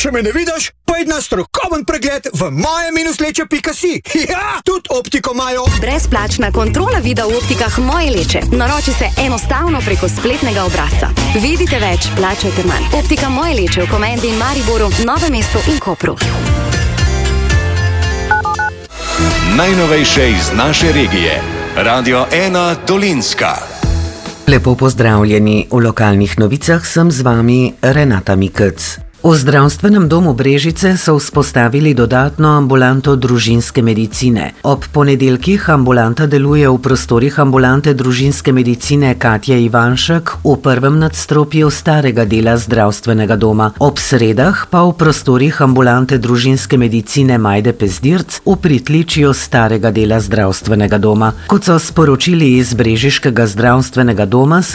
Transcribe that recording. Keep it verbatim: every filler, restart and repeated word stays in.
Če me ne vidiš, pojd na strokoven pregled v moje minus leče pika si. Ja, tudi optiko imajo. Brezplačna kontrola vida v optikah Moje Leče. Naroči se enostavno preko spletnega obrazca. Vidite več, plačajte manj. Optika Moje Leče v Komendi in Mariboru, Novem mestu in Kopru. Najnovejše iz naše regije. Radio ena Dolenjska. Lepo pozdravljeni. V lokalnih novicah sem z vami Renata Mikec. V zdravstvenem domu Brežice so vzpostavili dodatno ambulanto družinske medicine. Ob ponedeljkih ambulanta deluje v prostorih ambulante družinske medicine Katja Ivanšek v prvem nadstropju starega dela zdravstvenega doma. Ob sredah pa v prostorih ambulante družinske medicine Majde Pezdirc v pritličju starega dela zdravstvenega doma. Kot so sporočili iz brežiškega zdravstvenega doma,